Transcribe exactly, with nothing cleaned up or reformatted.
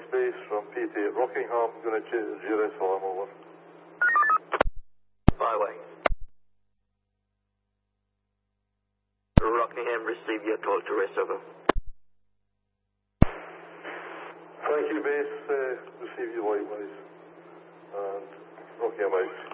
Base from P T at Rockingham, going to G R S while I'm over. Byway. Rockingham, receive your call to rest over. Thank you, Base. Uh, receive you likewise. And Rockingham out.